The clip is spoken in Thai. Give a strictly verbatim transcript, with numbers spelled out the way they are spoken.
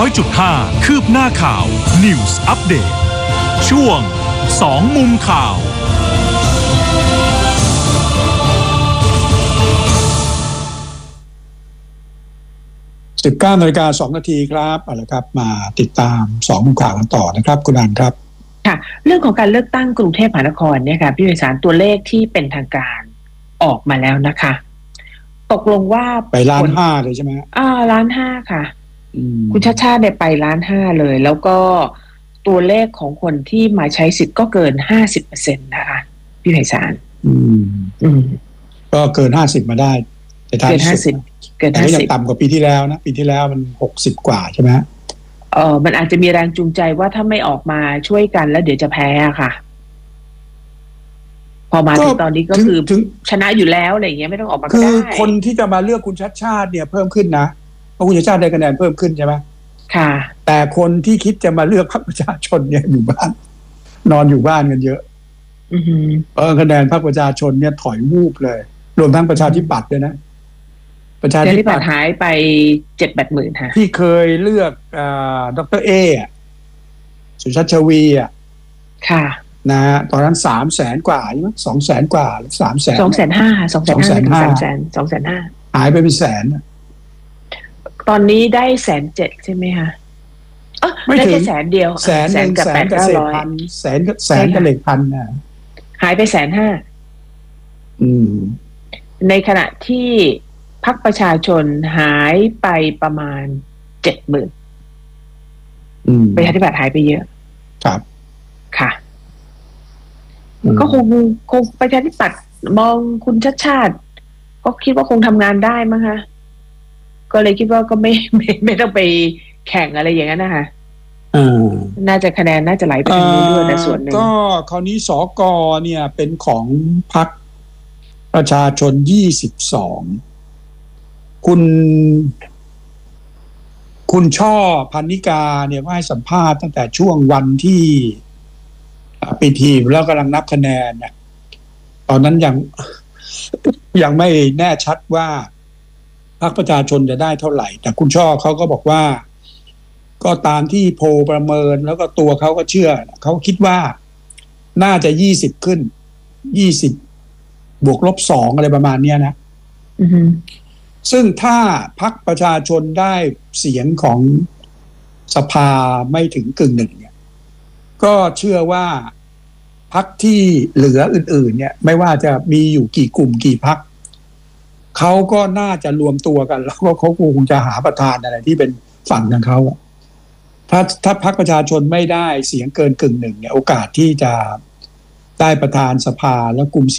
อยจุดห้า คืบหน้าข่าว News Update ช่วงสองมุมข่าวสิบเก้านาฬิกาสองนาทีครับเอาละครับมาติดตามสองมุมข่าวกันต่อนะครับคุณอันครับค่ะเรื่องของการเลือกตั้งกรุงเทพมหานครเนี่ยค่ะพี่วิสารตัวเลขที่เป็นทางการออกมาแล้วนะคะตกลงว่าไปล้านห้าเลยใช่ไหมอ่าล้านห้าค่ะคุณชาติชาติเนี่ยไปล้านห้าเลยแล้วก็ตัวเลขของคนที่มาใช้สิทธิ์ก็เกินห้าสิบเปอร์เซ็นต์นะคะพี่วิสารอืมอืมก็เกินห้าสิบมาได้แต่ท้ายสุดแต่ก็ยังต่ำกว่าปีที่แล้วนะปีที่แล้วมันหกสิบกว่าใช่ไหมเออมันอาจจะมีแรงจูงใจว่าถ้าไม่ออกมาช่วยกันแล้วเดี๋ยวจะแพ้ค่ะพอมาถึงตอนนี้ก็คือชนะอยู่แล้วอะไรอย่างเงี้ยไม่ต้องออกมาก็ได้คือคนที่จะมาเลือกคุณชัดชาติเนี่ยเพิ่มขึ้นนะเพราะคุณชัดชาติได้คะแนนเพิ่มขึ้นใช่ไหมค่ะแต่คนที่คิดจะมาเลือกพรรคประชาชนเนี่ยอยู่บ้านนอนอยู่บ้านกันเยอะเออคะแนนพรรคประชาชนเนี่ยถอยวูบเลยรวมทั้งประชาธิปัตย์ด้วยนะประชาธิปัตย์หายไปเจ็ดแปดหมื่นค่ะที่เคยเลือกอ่าดรเอสุชาติชวีอ่ะค่ะนะฮะตอนนั้นสามแสนกว่าใช่ไหมสองแสนกว่าสามแสนสองแสนห้าสองแสนห้าสามแสนสองแสนห้าหายไปเป็นแสนตอนนี้ได้แสนเจ็ดใช่ไหมคะอ๋อไม่ถึงแสนเดียวแสนหนึ่งกับแปดเก้าร้อยแสนแสนกับเหล็กพันน่ะหายไปแสนห้าอืมในขณะที่พรรคประชาชนหายไปประมาณเจ็ดหมื่นประชาธิปัตย์หายไปเยอะครับค่ะก็คงคงประชาธิปัตย์มองคุณชัดชาติก็คิดว่าคงทำงานได้มั้งคะก็เลยคิดว่าก็ไม่ไม่ไม่ต้องไปแข่งอะไรอย่างนั้นนะคะน่าจะคะแนนน่าจะไหลไปทางนู้นด้วยแต่ส่วนหนึ่งก็คราวนี้สกเนี่ยเป็นของพรรคประชาชนยี่สิบสองคุณคุณช่อพันนิกาเนี่ยก็ให้สัมภาษณ์ตั้งแต่ช่วงวันที่ปิดหีบแล้วกำลังนับคะแนนเนี่ยตอนนั้นยังยังไม่แน่ชัดว่าพรรคประชาชนจะได้เท่าไหร่แต่คุณช่อเขาก็บอกว่าก็ตามที่โพลประเมินแล้วก็ตัวเขาก็เชื่อเขาคิดว่าน่าจะยี่สิบขึ้นยี่สิบบวกลบสองอะไรประมาณเนี้ยนะซึ่งถ้าพรรคประชาชนได้เสียงของสภาไม่ถึงกึ่งหนึ่งเนี่ยก็เชื่อว่าพรรคที่เหลืออื่นๆเนี่ยไม่ว่าจะมีอยู่กี่กลุ่มกี่พรรคเขาก็น่าจะรวมตัวกันแล้วก็เขาคงจะหาประธานอะไรที่เป็นฝั่งของเขาถ้าถ้าพรรคประชาชนไม่ได้เสียงเกินกึ่งหนึ่งเนี่ยโอกาสที่จะได้ประธานสภาแล้วกลุ่ม